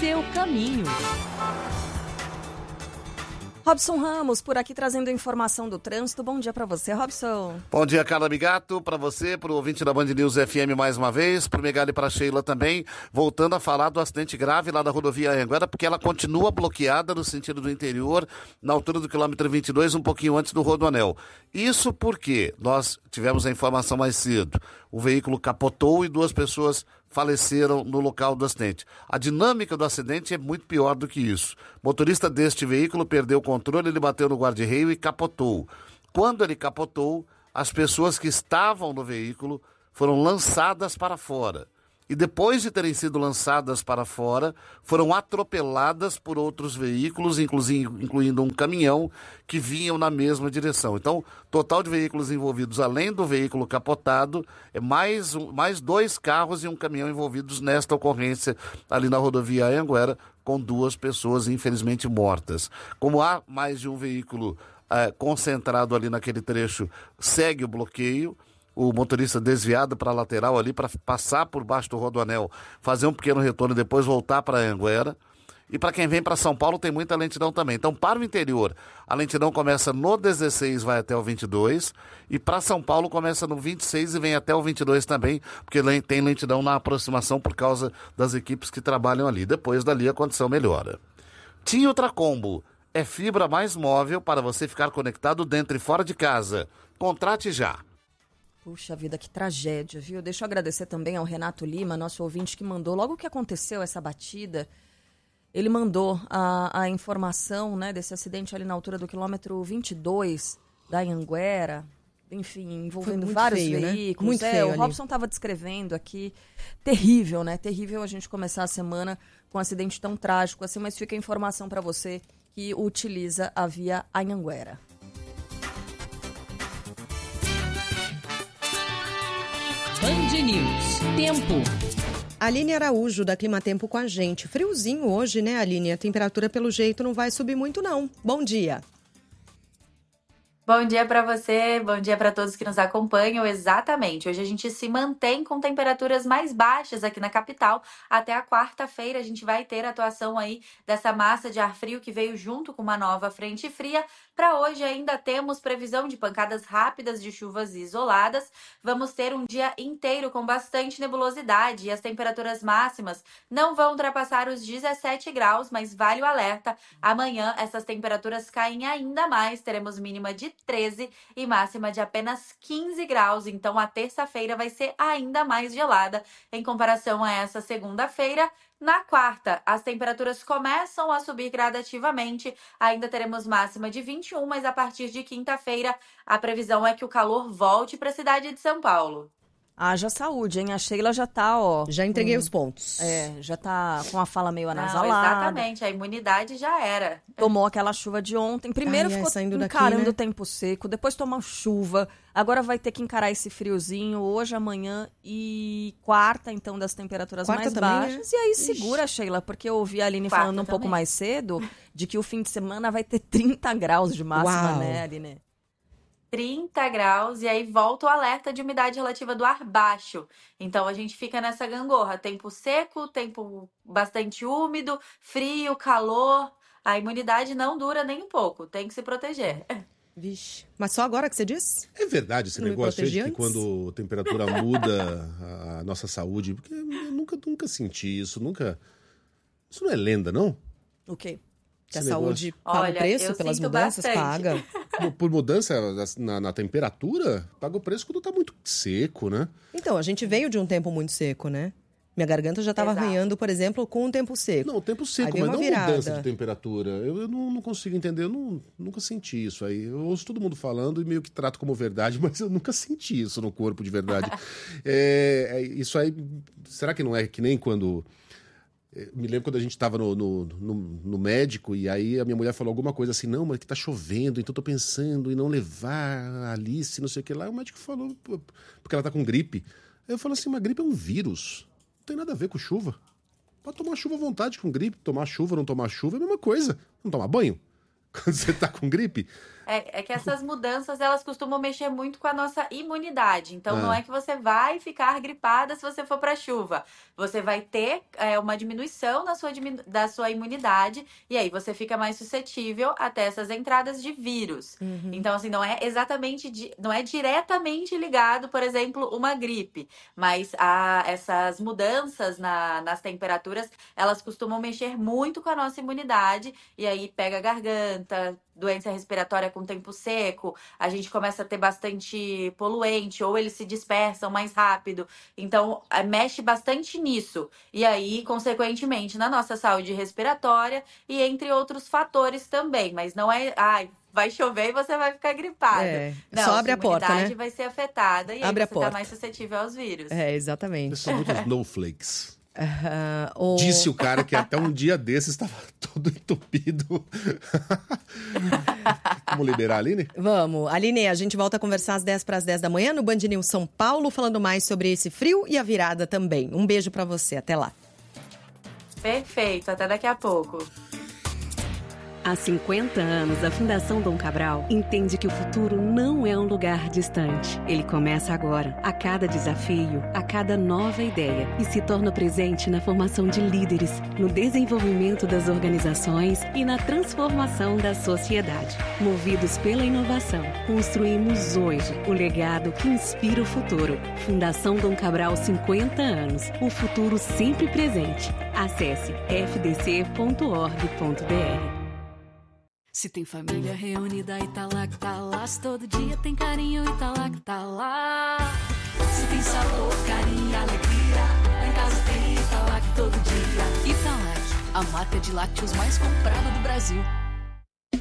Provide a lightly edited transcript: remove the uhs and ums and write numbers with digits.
seu caminho. Robson Ramos, por aqui trazendo informação do trânsito. Bom dia para você, Robson. Bom dia, Carla Migato, para você, para o ouvinte da Band News FM mais uma vez, para o Megali e para a Sheila também, voltando a falar do acidente grave lá da rodovia Anhanguera, porque ela continua bloqueada no sentido do interior, na altura do quilômetro 22, um pouquinho antes do Rodoanel. Isso porque nós tivemos a informação mais cedo. O veículo capotou e 2 pessoas faleceram no local do acidente. A dinâmica do acidente é muito pior do que isso. O motorista deste veículo perdeu o controle, ele bateu no guarda-reio e capotou. Quando ele capotou, as pessoas que estavam no veículo foram lançadas para fora. E depois de terem sido lançadas para fora, foram atropeladas por outros veículos, incluindo um caminhão, que vinham na mesma direção. Então, total de veículos envolvidos, além do veículo capotado, é mais 2 carros e um caminhão envolvidos nesta ocorrência ali na rodovia Anhanguera, com 2 pessoas, infelizmente, mortas. Como há mais de um veículo concentrado ali naquele trecho, segue o bloqueio. O motorista desviado para a lateral ali, para passar por baixo do Rodoanel, fazer um pequeno retorno e depois voltar para a Anhanguera. E para quem vem para São Paulo tem muita lentidão também. Então, para o interior, a lentidão começa no 16, vai até o 22. E para São Paulo começa no 26 e vem até o 22 também, porque tem lentidão na aproximação por causa das equipes que trabalham ali. Depois dali a condição melhora. TIM Ultracombo é fibra mais móvel para você ficar conectado dentro e fora de casa. Contrate já. Puxa vida, que tragédia, viu? Deixa eu agradecer também ao Renato Lima, nosso ouvinte, que mandou, logo que aconteceu essa batida, ele mandou a informação, né, desse acidente ali na altura do quilômetro 22 da Anhanguera, enfim, envolvendo vários feio, veículos. Né? Muito feio o Robson estava descrevendo aqui, terrível, né? Terrível a gente começar a semana com um acidente tão trágico assim, mas fica a informação para você que utiliza a via Anhanguera. Band News. Tempo. Aline Araújo, da Climatempo, com a gente. Friozinho hoje, né, Aline? A temperatura, pelo jeito, não vai subir muito, não. Bom dia. Bom dia para você, bom dia para todos que nos acompanham. Exatamente, hoje a gente se mantém com temperaturas mais baixas aqui na capital. Até a quarta-feira a gente vai ter a atuação aí dessa massa de ar frio que veio junto com uma nova frente fria. Para hoje ainda temos previsão de pancadas rápidas de chuvas isoladas. Vamos ter um dia inteiro com bastante nebulosidade e as temperaturas máximas não vão ultrapassar os 17 graus, mas vale o alerta. Amanhã essas temperaturas caem ainda mais, teremos mínima de 13 e máxima de apenas 15 graus. Então a terça-feira vai ser ainda mais gelada em comparação a essa segunda-feira. Na quarta, as temperaturas começam a subir gradativamente. Ainda teremos máxima de 21, mas a partir de quinta-feira a previsão é que o calor volte para a cidade de São Paulo. Haja saúde, hein? A Sheila já tá, ó... Já entreguei os pontos. Já tá com a fala meio anasalada. Não, exatamente, a imunidade já era. Tomou aquela chuva de ontem. Primeiro ficou encarando o tempo seco, depois tomou chuva. Agora vai ter que encarar esse friozinho hoje, amanhã e quarta, então, das temperaturas mais baixas. E aí segura, Sheila, porque eu ouvi a Aline falando um pouco mais cedo de que o fim de semana vai ter 30 graus de máxima, né, Aline? 30 graus, e aí volta o alerta de umidade relativa do ar baixo. Então a gente fica nessa gangorra, tempo seco, tempo bastante úmido, frio, calor. A imunidade não dura nem um pouco, tem que se proteger. Vixe, mas só agora que você diz? É verdade esse negócio aí de que quando a temperatura muda a nossa saúde, porque eu nunca senti isso, nunca... Isso não é lenda, não? O quê? Que a saúde paga o preço pelas mudanças? Paga. Por mudança na temperatura, paga o preço quando tá muito seco, né? Então, a gente veio de um tempo muito seco, né? Minha garganta já estava arranhando, por exemplo, com o tempo seco. Não, o tempo seco, mas não mudança de temperatura. Eu não consigo entender, eu nunca senti isso aí. Eu ouço todo mundo falando e meio que trato como verdade, mas eu nunca senti isso no corpo de verdade. Isso aí, será que não é que nem quando... Me lembro quando a gente estava no médico e aí a minha mulher falou alguma coisa assim, não, mas que tá chovendo, então tô pensando em não levar a Alice, não sei o que lá. E o médico falou, porque ela tá com gripe. Aí eu falo assim, mas gripe é um vírus, não tem nada a ver com chuva. Pode tomar chuva à vontade com gripe, tomar chuva, não tomar chuva é a mesma coisa. Não tomar banho quando você tá com gripe. É que essas mudanças, elas costumam mexer muito com a nossa imunidade. Então, não é que você vai ficar gripada se você for pra chuva. Você vai ter uma diminuição da sua imunidade e aí você fica mais suscetível até essas entradas de vírus. Então, assim, não é diretamente ligado, por exemplo, uma gripe. Mas essas mudanças nas temperaturas, elas costumam mexer muito com a nossa imunidade e aí pega a garganta, doença respiratória com tempo seco, a gente começa a ter bastante poluente, ou eles se dispersam mais rápido. Então, mexe bastante nisso. E aí, consequentemente, na nossa saúde respiratória e entre outros fatores também. Mas não é... vai chover e você vai ficar gripado. Não, só abre a porta, né? A imunidade vai ser afetada e abre aí você tá mais suscetível aos vírus. Exatamente. São muitos snowflakes. Disse o cara que até um dia desses estava todo entupido. Vamos liberar a Aline? Vamos. Aline, a gente volta a conversar às 10 para as 10 da manhã no Band News São Paulo, falando mais sobre esse frio e a virada também. Um beijo para você. Até lá. Perfeito. Até daqui a pouco. Há 50 anos, a Fundação Dom Cabral entende que o futuro não é um lugar distante. Ele começa agora, a cada desafio, a cada nova ideia, e se torna presente na formação de líderes, no desenvolvimento das organizações e na transformação da sociedade. Movidos pela inovação, construímos hoje o legado que inspira o futuro. Fundação Dom Cabral, 50 anos. O futuro sempre presente. Acesse fdc.org.br. Se tem família reunida e tá lá que tá lá, se todo dia tem carinho e tá lá que tá lá. Se tem sabor, carinho e alegria, lá em casa tem Italac todo dia. Italac, a marca de lácteos mais comprada do Brasil.